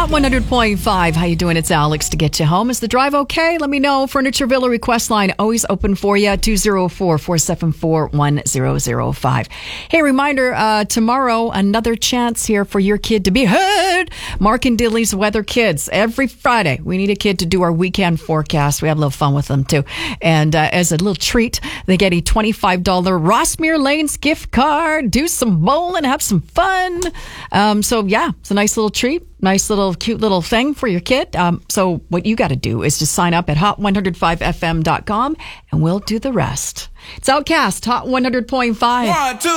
Hot 100.5. How you doing? It's Alex to get you home. Is the drive okay? Let me know. Furniture Villa request line always open for you. 204-474-1005. Hey, reminder, tomorrow, another chance here for your kid to be heard. Mark and Dilly's Weather Kids. Every Friday, we need a kid to do our weekend forecast. We have a little fun with them, too. And as a little treat, they get a $25 Rossmere Lanes gift card. Do some bowling, have some fun. So, yeah, it's a nice little treat. Nice little cute little thing for your kid. So what you got to do is just sign up at hot105fm.com and we'll do the rest. It's Outcast, Hot 100.5. 1, 2.